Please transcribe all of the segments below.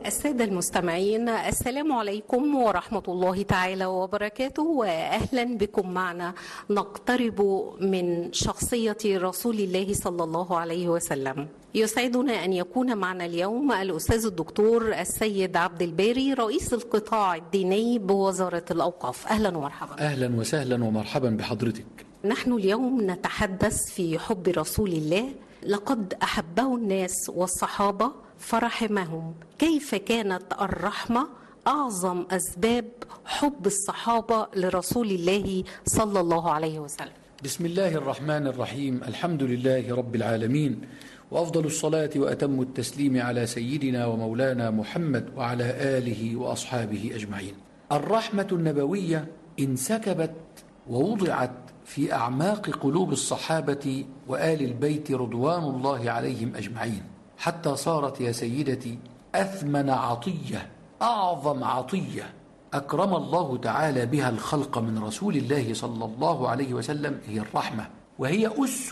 السادة المستمعين، السلام عليكم ورحمة الله تعالى وبركاته، وأهلا بكم معنا نقترب من شخصية رسول الله صلى الله عليه وسلم. يسعدنا أن يكون معنا اليوم الأستاذ الدكتور السيد عبد الباري، رئيس القطاع الديني بوزارة الأوقاف. أهلا ومرحبا. أهلا وسهلا ومرحبا بحضرتك. نحن اليوم نتحدث في حب رسول الله. لقد أحبه الناس والصحابة فرحمهم. كيف كانت الرحمة أعظم أسباب حب الصحابة لرسول الله صلى الله عليه وسلم؟ بسم الله الرحمن الرحيم. الحمد لله رب العالمين، وأفضل الصلاة وأتم التسليم على سيدنا ومولانا محمد وعلى آله وأصحابه أجمعين. الرحمة النبوية انسكبت ووضعت في أعماق قلوب الصحابة وآل البيت رضوان الله عليهم أجمعين، حتى صارت يا سيدتي أثمن عطية، أعظم عطية أكرم الله تعالى بها الخلق من رسول الله صلى الله عليه وسلم هي الرحمة، وهي أس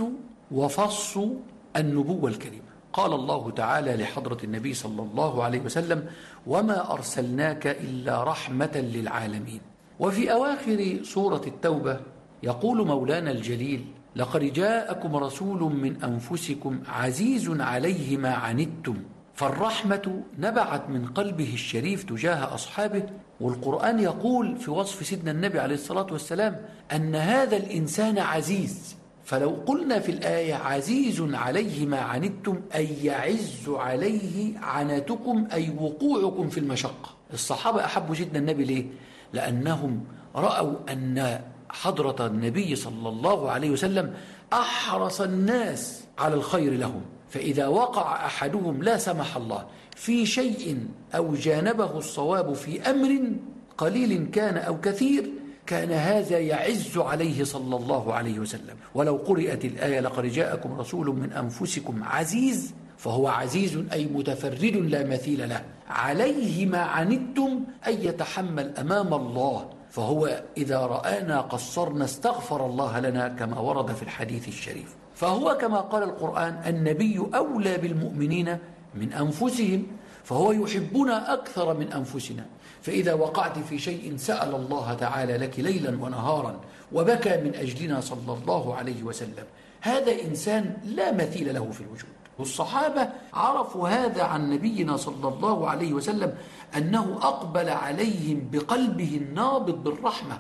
وفص النبوة الكريمة. قال الله تعالى لحضرة النبي صلى الله عليه وسلم: وما أرسلناك إلا رحمة للعالمين. وفي أواخر سورة التوبة يقول مولانا الجليل: لقد جاءكم رسول من أنفسكم عزيز عليه ما عنتم. فالرحمة نبعت من قلبه الشريف تجاه أصحابه، والقرآن يقول في وصف سيدنا النبي عليه الصلاة والسلام أن هذا الإنسان عزيز. فلو قلنا في الآية عزيز عليه ما عنتم، أي يعز عليه عنتكم، أي وقوعكم في المشقة. الصحابة أحبوا سيدنا النبي ليه؟ لأنهم رأوا أن حضرة النبي صلى الله عليه وسلم أحرص الناس على الخير لهم، فإذا وقع أحدهم لا سمح الله في شيء أو جانبه الصواب في أمر قليل كان أو كثير، كان هذا يعز عليه صلى الله عليه وسلم. ولو قرئت الآية: لقد جاءكم رسول من أنفسكم عزيز، فهو عزيز أي متفرد لا مثيل له، عليه ما عنتم أي يتحمل أمام الله، فهو إذا رآنا قصرنا استغفر الله لنا كما ورد في الحديث الشريف. فهو كما قال القرآن: النبي أولى بالمؤمنين من أنفسهم، فهو يحبنا أكثر من أنفسنا. فإذا وقعت في شيء سأل الله تعالى لك ليلا ونهارا وبكى من أجلنا صلى الله عليه وسلم. هذا إنسان لا مثيل له في الوجود. والصحابة عرفوا هذا عن نبينا صلى الله عليه وسلم، أنه أقبل عليهم بقلبه النابض بالرحمة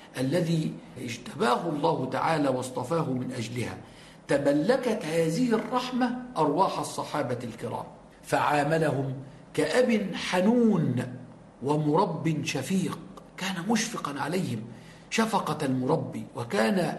الذي اجتباه الله تعالى واصطفاه من أجلها. تملكت هذه الرحمة أرواح الصحابة الكرام، فعاملهم كأب حنون ومرب شفيق. كان مشفقا عليهم شفقة المربي، وكان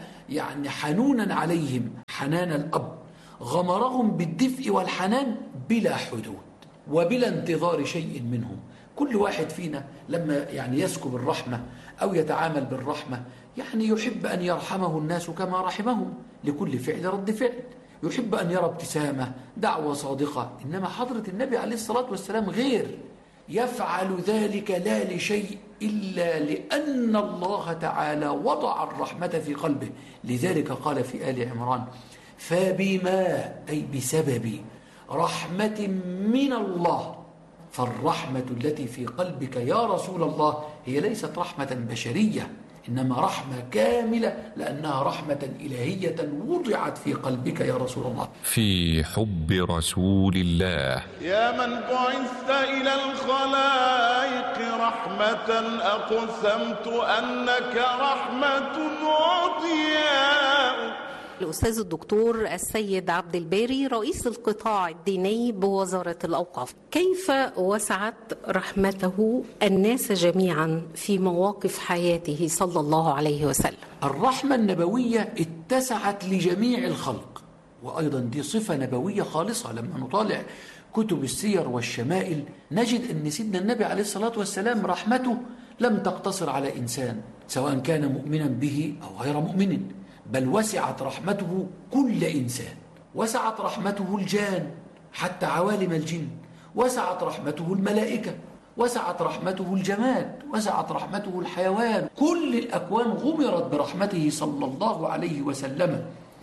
حنونا عليهم حنان الأب. غمرهم بالدفء والحنان بلا حدود وبلا انتظار شيء منهم. كل واحد فينا لما يسكب الرحمة أو يتعامل بالرحمة يحب أن يرحمه الناس كما رحمهم. لكل فعل رد فعل. يحب أن يرى ابتسامة، دعوة صادقة. إنما حضرة النبي عليه الصلاة والسلام غير، يفعل ذلك لا لشيء إلا لأن الله تعالى وضع الرحمة في قلبه. لذلك قال في آل عمران: فبما أي بسبب رحمة من الله. فالرحمة التي في قلبك يا رسول الله هي ليست رحمة بشرية، إنما رحمة كاملة، لأنها رحمة إلهية وضعت في قلبك يا رسول الله. في حب رسول الله. يا من بعثت إلى الخلائق رحمة، أقسمت أنك رحمة وضياء. الأستاذ الدكتور السيد عبد الباري، رئيس القطاع الديني بوزارة الأوقاف، كيف وسعت رحمته الناس جميعا في مواقف حياته صلى الله عليه وسلم؟ الرحمة النبوية اتسعت لجميع الخلق، وأيضا دي صفة نبوية خالصة. لما نطالع كتب السير والشمائل نجد أن سيدنا النبي عليه الصلاة والسلام رحمته لم تقتصر على إنسان سواء كان مؤمنا به أو غير مؤمن، بل وسعت رحمته كل إنسان. وسعت رحمته الجان حتى عوالم الجن، وسعت رحمته الملائكة، وسعت رحمته الجماد، وسعت رحمته الحيوان. كل الأكوان غمرت برحمته صلى الله عليه وسلم.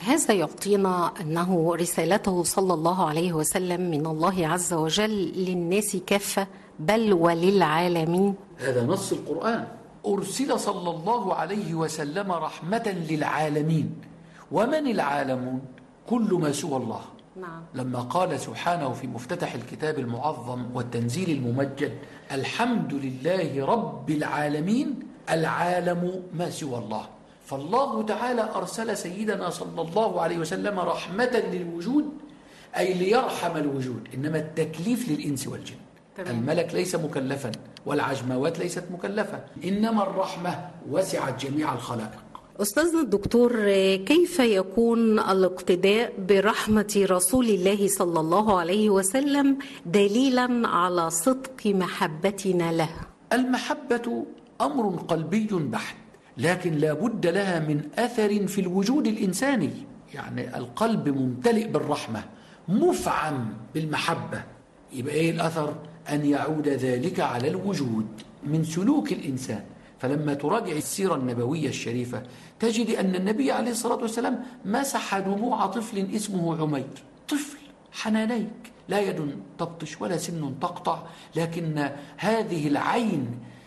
هذا يعطينا أنه رسالته صلى الله عليه وسلم من الله عز وجل للناس كافة بل وللعالمين. هذا نص القرآن، أرسل صلى الله عليه وسلم رحمة للعالمين. ومن العالمون؟ كل ما سوى الله. نعم. لما قال سبحانه في مفتتح الكتاب المعظم والتنزيل الممجد: الحمد لله رب العالمين، العالم ما سوى الله. فالله تعالى أرسل سيدنا صلى الله عليه وسلم رحمة للوجود، أي ليرحم الوجود، إنما التكليف للإنس والجن. تمام. الملك ليس مكلفا والعجموات ليست مكلفة، إنما الرحمة وسعت جميع الخلائق. أستاذنا الدكتور، كيف يكون الاقتداء برحمة رسول الله صلى الله عليه وسلم دليلا على صدق محبتنا له؟ المحبة أمر قلبي بحت، لكن لا بد لها من أثر في الوجود الإنساني. يعني القلب ممتلئ بالرحمة، مفعم بالمحبة، يبقى إيه الأثر؟ أن يعود ذلك على الوجود من سلوك الإنسان. فلما تراجع السيرة النبوية الشريفة تجد أن النبي عليه الصلاة والسلام مسح دموع طفل اسمه عمير، طفل حنانيك، لا يد تبطش ولا سن تقطع، لكن هذه العين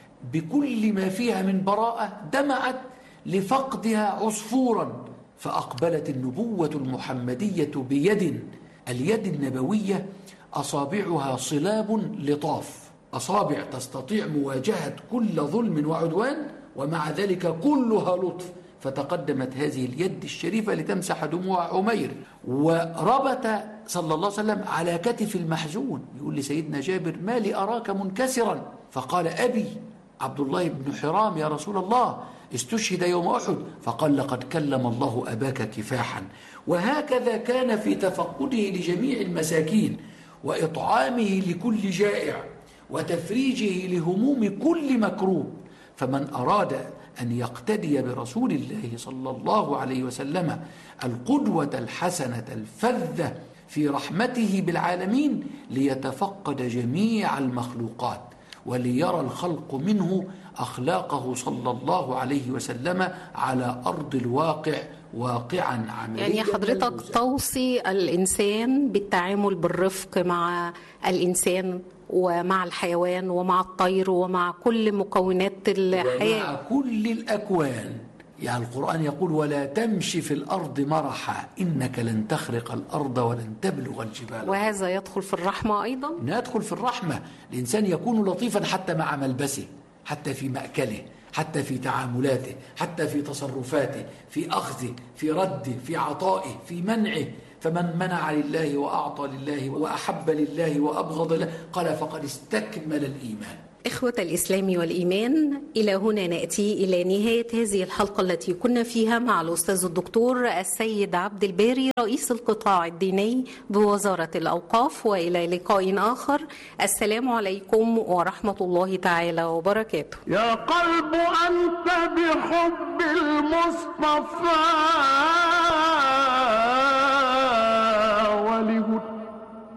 بكل ما فيها من براءة دمعت لفقدها عصفورا، فأقبلت النبوة المحمدية بيد، اليد النبوية أصابعها صلاب لطاف، أصابع تستطيع مواجهة كل ظلم وعدوان، ومع ذلك كلها لطف. فتقدمت هذه اليد الشريفة لتمسح دموع عمير، وربط صلى الله عليه وسلم على كتف المحزون. يقول لسيدنا جابر: ما لي أراك منكسرا؟ فقال: أبي عبد الله بن حرام يا رسول الله استشهد يوم أحد. فقال: لقد كلم الله أباك كفاحا. وهكذا كان في تفقده لجميع المساكين، وإطعامه لكل جائع، وتفريجه لهموم كل مكروب. فمن أراد أن يقتدي برسول الله صلى الله عليه وسلم القدوة الحسنة الفذة في رحمته بالعالمين ليتفقد جميع المخلوقات، وليرى الخلق منه أخلاقه صلى الله عليه وسلم على أرض الواقع واقعا عمليا. يعني حضرتك توصي الإنسان بالتعامل بالرفق مع الإنسان ومع الحيوان ومع الطير ومع كل مكونات الحياة ومع كل الأكوان. يعني القرآن يقول: ولا تمشي في الأرض مرحا إنك لن تخرق الأرض ولن تبلغ الجبال. وهذا يدخل في الرحمة أيضا؟ ندخل في الرحمة. الإنسان يكون لطيفا حتى مع ملبسه، حتى في مأكله، حتى في تعاملاته، حتى في تصرفاته، في أخذه، في رده، في عطائه، في منعه. فمن منع لله وأعطى لله وأحب لله وأبغض له قال فقد استكمل الإيمان. إخوة الإسلام والإيمان، إلى هنا نأتي إلى نهاية هذه الحلقة التي كنا فيها مع الأستاذ الدكتور السيد عبد الباري رئيس القطاع الديني بوزارة الأوقاف، وإلى لقاء آخر. السلام عليكم ورحمة الله تعالى وبركاته. يا قلب أنت بحب المصطفى